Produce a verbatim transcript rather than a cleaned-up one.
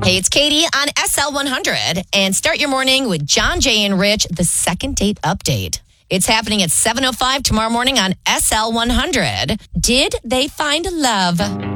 Hey, it's Katie on S L one hundred. And start your morning with John, Jay, and Rich, the second date update. It's happening at seven oh five tomorrow morning on S L one hundred. Did they find love?